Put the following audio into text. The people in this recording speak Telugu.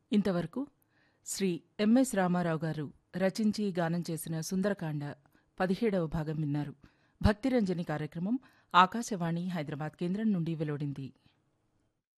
ఇంతవరకు శ్రీ ఎంఎస్ రామారావు గారు రచించి గానం చేసిన సుందరకాండ 17వ భాగం విన్నారు. భక్తిరంజని కార్యక్రమం ఆకాశవాణి హైదరాబాద్ కేంద్రం నుండి వెలువడింది.